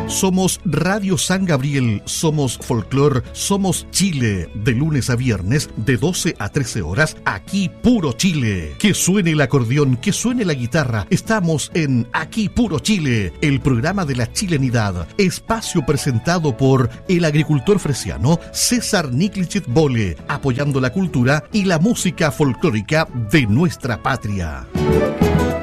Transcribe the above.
Somos Radio San Gabriel, somos folclor, somos Chile. De lunes a viernes, de 12 a 13 horas, aquí Puro Chile. Que suene el acordeón, que suene la guitarra. Estamos en Aquí Puro Chile, el programa de la chilenidad. Espacio presentado por el agricultor fresiano César Niklichet Bole, apoyando la cultura y la música folclórica de nuestra patria.